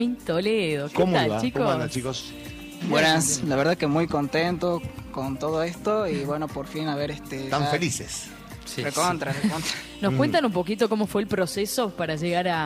Toledo. ¿Qué ¿Cómo tal, va? chicos? ¿Cómo andan, chicos? Buenas, la verdad que muy contento con todo esto y bueno, por fin a ver Están felices. recontra. ¿Nos cuentan un poquito cómo fue el proceso para llegar a